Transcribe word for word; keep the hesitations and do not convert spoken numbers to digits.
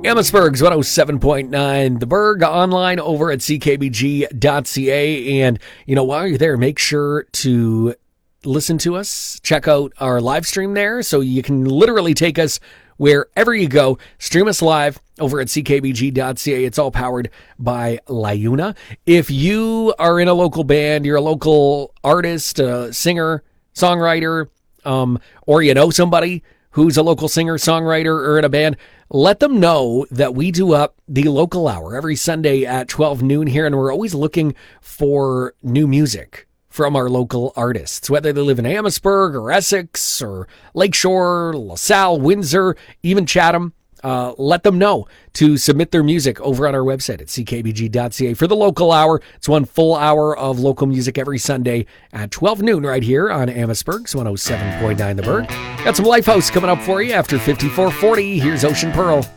Amherstburg's one oh seven point nine The Berg, online over at c k b g dot c a. And, you know, while you're there, make sure to listen to us. Check out our live stream there so you can literally take us wherever you go. Stream us live over at c k b g dot c a. It's all powered by LiUNA. If you are in a local band, you're a local artist, a singer, songwriter, um, or you know somebody who's a local singer, songwriter, or in a band, let them know that we do up the local hour every Sunday at twelve noon here, and we're always looking for new music from our local artists, whether they live in Amherstburg or Essex or Lakeshore, LaSalle, Windsor, even Chatham. Uh, let them know to submit their music over on our website at c k b g dot c a for the local hour. It's one full hour of local music every Sunday at twelve noon right here on Amherstburg's one oh seven point nine The Berg. Got some Lifehouse coming up for you after fifty-four forty. Here's Ocean Pearl.